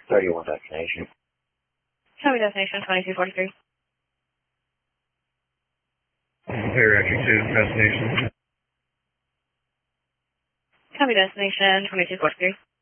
31 destination. Copy destination 2243. Clear entry to destination. Copy destination 2243.